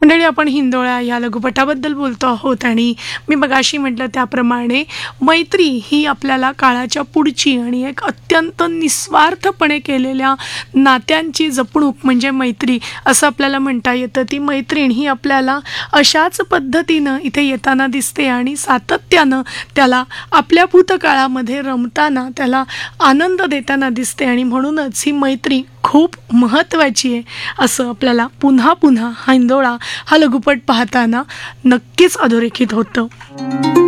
मंडळी, आपण हिंदोळा या लघुपटाबद्दल बोलतो आहोत आणि मी मगाशी म्हटलं त्याप्रमाणे मैत्री ही आपल्याला काळाच्या पुढची आणि एक अत्यंत निस्वार्थपणे केलेल्या नात्यांची जपणूक म्हणजे मैत्री असं आपल्याला म्हणता येतं. ती मैत्रीण ही आपल्याला अशाच पद्धतीनं इथे येताना दिसते आणि सातत्यानं त्याला आपल्या भूतकाळामध्ये रमताना त्याला आनंद देताना दिसते आणि म्हणूनच ही मैत्री खूप महत्त्वाची आहे असं आपल्याला पुन्हा पुन्हा हिंदोळा हा लघुपट पाहताना नक्कीच अधोरेखित होतं.